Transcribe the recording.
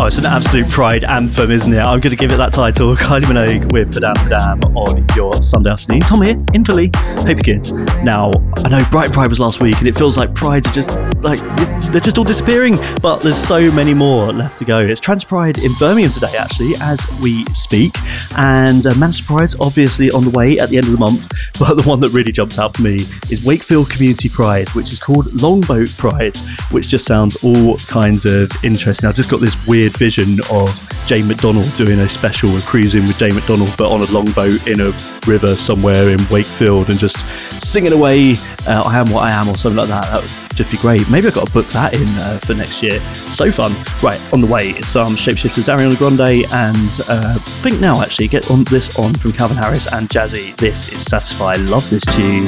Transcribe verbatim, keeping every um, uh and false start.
it's an absolute pride anthem, isn't it? I'm going to give it that title. Kylie Minogue with Padam Padam on your Sunday afternoon. Tom here, in Philly. Hope you're good. Now, I know Brighton Pride was last week, and it feels like Prides are just, like, they're just all disappearing, but there's so many more left to go. It's Trans Pride in Birmingham today, actually, as we speak, and uh, Manchester Pride's obviously on the way at the end of the month, but the one that really jumped out for me is Wakefield Community Pride, which is called Longboat Pride, which just sounds all kinds of interesting. I've just got this weird vision of Jane McDonald doing a special and cruising with Jane McDonald, but on a longboat in a river somewhere in Wakefield and just singing away uh, I Am What I Am or something like that. That would just be great. Maybe I've got to book that in uh, for next year. So fun. Right, on the way is some Shapeshifters, Ariana Grande, and uh, think now actually, get on this on from Calvin Harris and Jazzy. This is Satisfy. Love this tune.